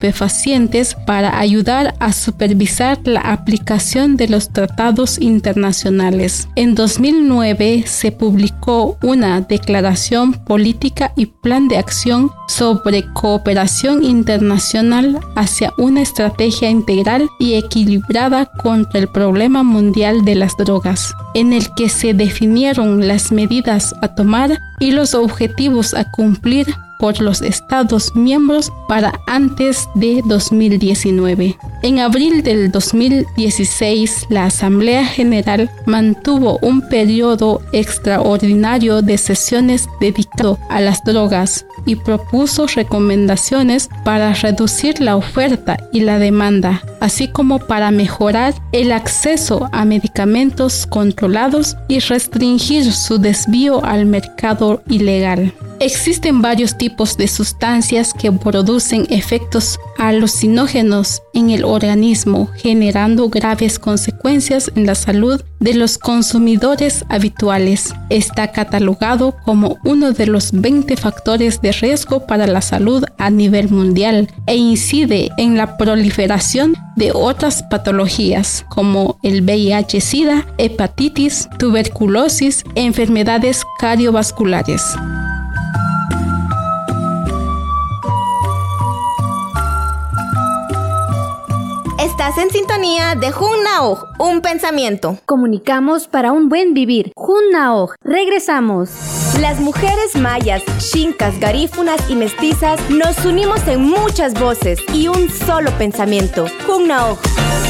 estupefacientes para ayudar a supervisar la aplicación de los tratados internacionales. En 2009 se publicó una declaración política y plan de acción sobre cooperación internacional hacia una estrategia integral y equilibrada contra el problema mundial de las drogas, en el que se definieron las medidas a tomar y los objetivos a cumplir por los Estados miembros para antes de 2019. En abril del 2016, la Asamblea General mantuvo un periodo extraordinario de sesiones dedicado a las drogas y propuso recomendaciones para reducir la oferta y la demanda, así como para mejorar el acceso a medicamentos controlados y restringir su desvío al mercado ilegal. Existen varios tipos de sustancias que producen efectos alucinógenos en el organismo, generando graves consecuencias en la salud de los consumidores habituales. Está catalogado como uno de los 20 factores de riesgo para la salud a nivel mundial e incide en la proliferación de otras patologías como el VIH-Sida, hepatitis, tuberculosis e enfermedades cardiovasculares. Estás en sintonía de Junnaoj, un pensamiento. Comunicamos para un buen vivir. Junnaoj, regresamos. Las mujeres mayas, xincas, garífunas y mestizas nos unimos en muchas voces y un solo pensamiento. Junnaoj.